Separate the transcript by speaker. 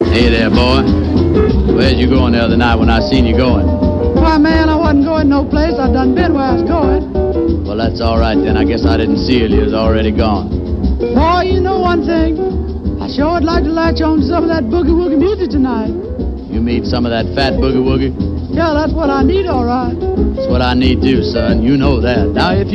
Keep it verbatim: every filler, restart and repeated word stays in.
Speaker 1: Hey there, boy. Where'd you going the other night when I seen you going?
Speaker 2: Why, man, I wasn't going no place. I done been where I was going.
Speaker 1: Well, that's all right then. I guess I didn't see you. You was already gone.
Speaker 2: Boy, you know one thing. I sure would like to latch on to some of that boogie-woogie music tonight.
Speaker 1: You need some of that fat boogie-woogie?
Speaker 2: Yeah, that's what I need, all right.
Speaker 1: That's what I need too, son. You know that. Now, if you